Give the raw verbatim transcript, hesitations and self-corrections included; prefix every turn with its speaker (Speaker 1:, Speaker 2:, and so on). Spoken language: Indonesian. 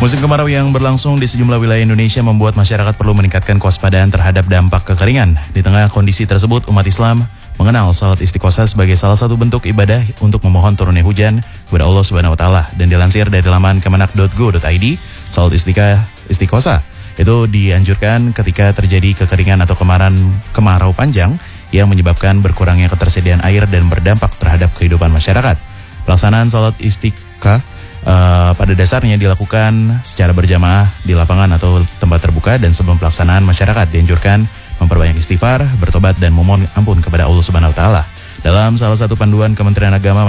Speaker 1: Musim kemarau yang berlangsung di sejumlah wilayah Indonesia membuat masyarakat perlu meningkatkan kewaspadaan terhadap dampak kekeringan. Di tengah kondisi tersebut, umat Islam mengenal salat istiqosah sebagai salah satu bentuk ibadah untuk memohon turunnya hujan kepada Allah Subhanahu wa taala. Dan dilansir dari laman kemenak dot go dot i d, salat istiqosah itu dianjurkan ketika terjadi kekeringan atau kemaran kemarau panjang yang menyebabkan berkurangnya ketersediaan air dan berdampak terhadap kehidupan masyarakat. Pelaksanaan salat istiqosah Uh, pada dasarnya dilakukan secara berjamaah di lapangan atau tempat terbuka, dan sebelum pelaksanaan masyarakat dianjurkan memperbanyak istighfar, bertobat dan memohon ampun kepada Allah Subhanahu wa taala. Dalam salah satu panduan Kementerian Agama